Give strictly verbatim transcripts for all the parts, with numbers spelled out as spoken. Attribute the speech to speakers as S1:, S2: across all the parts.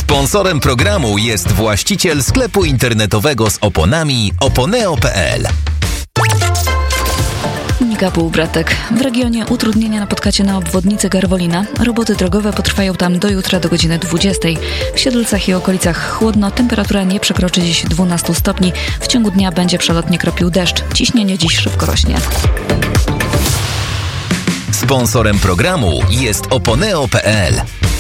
S1: Sponsorem programu jest właściciel sklepu internetowego z oponami oponeo kropka pe el.
S2: Nika Półbratek. W regionie utrudnienia na podkacie na obwodnicy Garwolina. Roboty drogowe potrwają tam do jutra do godziny dwudziestej. W Siedlcach i okolicach chłodno, temperatura nie przekroczy dziś dwunastu stopni. W ciągu dnia będzie przelotnie kropił deszcz. Ciśnienie dziś szybko rośnie.
S1: Sponsorem programu jest oponeo kropka pe el.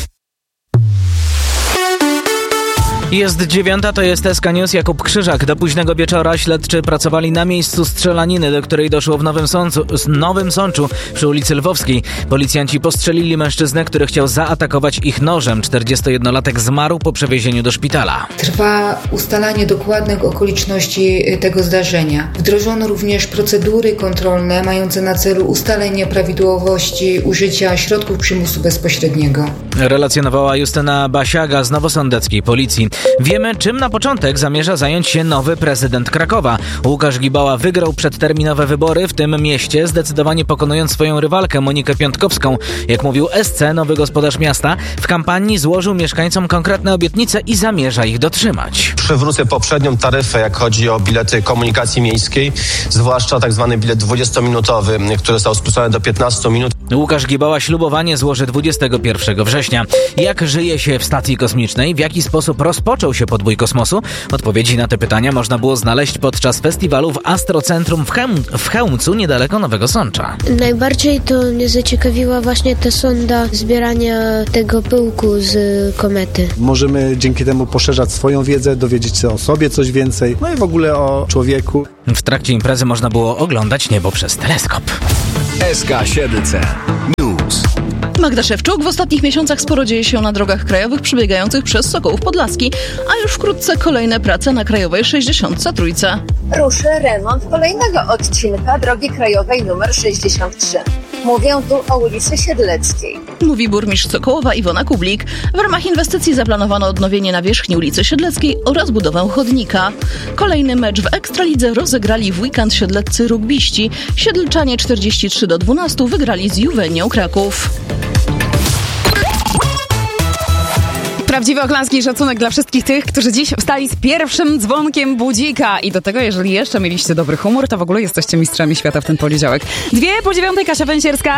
S3: Jest dziewiąta, to jest S K News, Jakub Krzyżak. Do późnego wieczora śledczy pracowali na miejscu strzelaniny, do której doszło w Nowym Sączu, Nowym Sączu przy ulicy Lwowskiej. Policjanci postrzelili mężczyznę, który chciał zaatakować ich nożem. czterdziestojednolatek zmarł po przewiezieniu do szpitala.
S4: Trwa ustalanie dokładnych okoliczności tego zdarzenia. Wdrożono również procedury kontrolne mające na celu ustalenie prawidłowości użycia środków przymusu bezpośredniego.
S3: Relacjonowała Justyna Basiaga z Nowosądeckiej Policji. Wiemy, czym na początek zamierza zająć się nowy prezydent Krakowa. Łukasz Gibała wygrał przedterminowe wybory w tym mieście, zdecydowanie pokonując swoją rywalkę Monikę Piątkowską. Jak mówił S C, nowy gospodarz miasta, w kampanii złożył mieszkańcom konkretne obietnice i zamierza ich dotrzymać.
S5: Przywrócę poprzednią taryfę, jak chodzi o bilety komunikacji miejskiej, zwłaszcza tak zwany bilet dwudziestominutowy, który został skrócony do piętnastu minut.
S3: Łukasz Gibała ślubowanie złoży dwudziestego pierwszego września. Jak żyje się w stacji kosmicznej? W jaki sposób rozpoczął się podbój kosmosu? Odpowiedzi na te pytania można było znaleźć podczas festiwalu w Astrocentrum w, Chełm- w Chełmcu, niedaleko Nowego Sącza.
S6: Najbardziej to mnie zaciekawiła właśnie ta sonda zbierania tego pyłku z komety.
S7: Możemy dzięki temu poszerzać swoją wiedzę, dowiedzieć się o sobie coś więcej, no i w ogóle o człowieku.
S3: W trakcie imprezy można było oglądać niebo przez teleskop.
S1: S K Siedlce News.
S2: Magda Szewczuk. W ostatnich miesiącach sporo dzieje się na drogach krajowych przebiegających przez Sokołów Podlaski, a już wkrótce kolejne prace na Krajowej sześćdziesiąt trzy.
S8: Ruszy remont kolejnego odcinka drogi krajowej numer sześćdziesiąt trzy. Mówię tu o ulicy Siedleckiej.
S2: Mówi burmistrz Sokołowa Iwona Kublik. W ramach inwestycji zaplanowano odnowienie nawierzchni ulicy Siedleckiej oraz budowę chodnika. Kolejny mecz w Ekstralidze rozegrali w weekend siedleccy rugbiści. Siedlczanie czterdzieści trzy do dwunastu wygrali z Juwenią Kraków.
S9: Prawdziwy ochlański szacunek dla wszystkich tych, którzy dziś wstali z pierwszym dzwonkiem budzika. I do tego, jeżeli jeszcze mieliście dobry humor, to w ogóle jesteście mistrzami świata w ten poniedziałek. Dwie po dziewiątej, Kasia Węsierska.